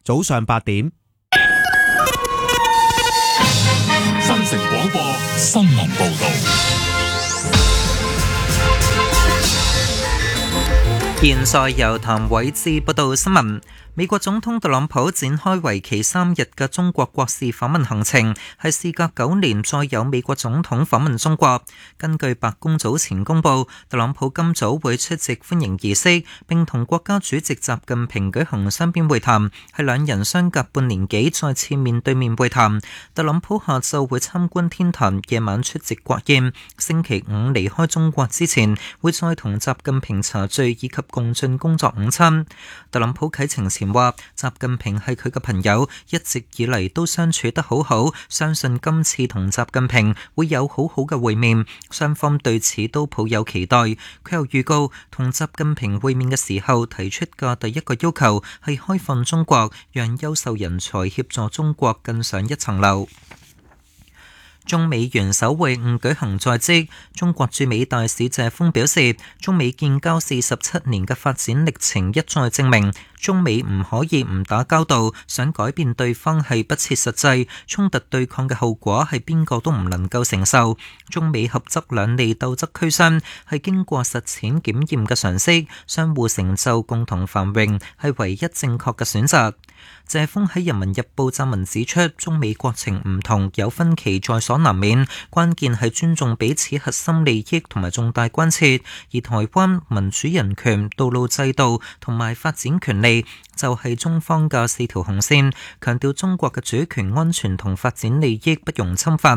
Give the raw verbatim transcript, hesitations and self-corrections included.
早上八點。 新城廣播新聞報道。 現在由譚偉智報道新聞。美國總統特朗普展開為期三日嘅中國國事訪問行程，係事隔九年再有美國總統訪問中國。根據白宮早前公佈，特朗普今早會出席歡迎儀式，並同國家主席習近平舉行雙邊會談，係兩人相隔半年幾再次面對面會談。特朗普下晝會參觀天壇，夜晚出席國宴。星期五離開中國之前，會再同習近平茶聚以及共進工作午餐。特朗普啟程前話，習近平係佢嘅朋友，一直以嚟都相處得好好，相信今次同習近平會有好好嘅會面，雙方對此都抱有期待。佢又預告，同習近平會面嘅時候提出嘅第一個要求係開放中國，讓優秀人才協助中國更上一層樓。中美元首會晤舉行在即，中國駐美大使謝鋒表示，中美建交四十七年嘅發展歷程一再證明，中美唔可以唔打交道，想改變對方係不切實際，衝突對抗嘅後果係邊個都唔能夠承受。中美合則兩利，鬥則俱傷，係經過實踐檢驗嘅常識，相互成就、共同繁榮係唯一正確嘅選擇。謝鋒喺《人民日報》撰文指出，中美國情唔同，有分歧在所難免，關鍵係尊重彼此核心利益同埋重大關切，而台灣民主人權、道路制度同埋發展權利就係中方嘅四條紅線，強調中國嘅主權安全同發展利益不容侵犯。